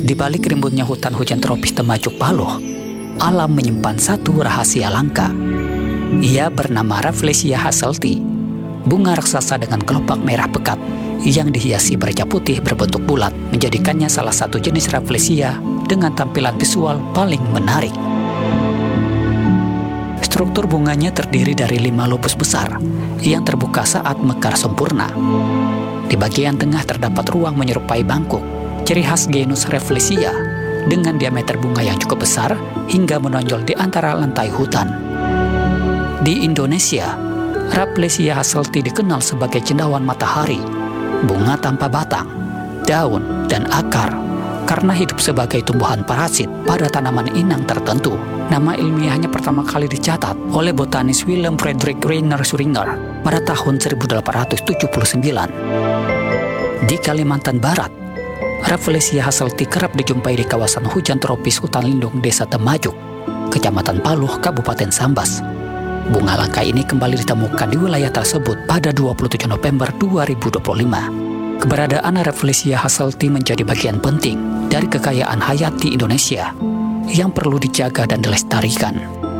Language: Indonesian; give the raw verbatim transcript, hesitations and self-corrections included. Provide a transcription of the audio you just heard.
Di balik rimbunnya hutan hujan tropis Temajuk Paloh, alam menyimpan satu rahasia langka. Ia bernama Rafflesia hasselti, bunga raksasa dengan kelopak merah pekat yang dihiasi bercak putih berbentuk bulat, menjadikannya salah satu jenis Rafflesia dengan tampilan visual paling menarik. Struktur bunganya terdiri dari lima lobus besar yang terbuka saat mekar sempurna. Di bagian tengah terdapat ruang menyerupai bangkuk, ciri khas genus Rafflesia, dengan diameter bunga yang cukup besar hingga menonjol di antara lantai hutan. Di Indonesia, Rafflesia hasselti dikenal sebagai cendawan matahari, bunga tanpa batang, daun, dan akar karena hidup sebagai tumbuhan parasit pada tanaman inang tertentu. Nama ilmiahnya pertama kali dicatat oleh botanis Willem Frederik Reiner Suringer pada tahun seribu delapan ratus tujuh puluh sembilan. Di Kalimantan Barat, Rafflesia hasselti kerap dijumpai di kawasan hujan tropis hutan lindung Desa Temajuk, Kecamatan Paloh, Kabupaten Sambas. Bunga langka ini kembali ditemukan di wilayah tersebut pada dua puluh tujuh November dua ribu dua puluh lima. Keberadaan Rafflesia hasselti menjadi bagian penting dari kekayaan hayati Indonesia yang perlu dijaga dan dilestarikan.